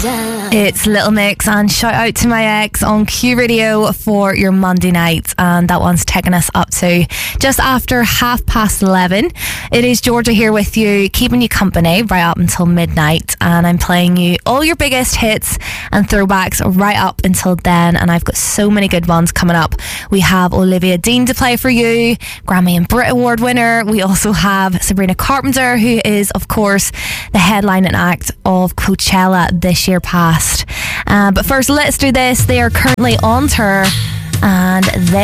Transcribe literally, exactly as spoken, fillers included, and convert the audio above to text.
It's Little Mix and Shout Out to My Ex on Q Radio for your Monday night, and that one's taking us up to just after half past eleven. It is Georgia here with you, keeping you company right up until midnight, and I'm playing you all your biggest hits and throwbacks right up until then, and I've got so many good ones coming up. We have Olivia Dean to play for you, Grammy and Brit Award winner. We also have Sabrina Carpenter, who is of course the headlining act of Coachella this year past. Uh, but first, let's do this. They are currently on tour, and they